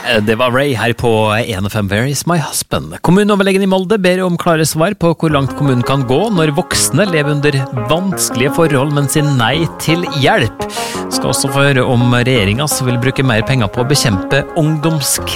Det var Ray her på 1FM Where is my husband? Kommuneoverlegen i Molde ber om klare svar på hvor langt kommunen kan gå når voksne lever under vanskelige forhold, men sier nei til hjelp. Skal også få høre om regjeringen vil bruke mer penger på å bekjempe ungdomskriminalitet.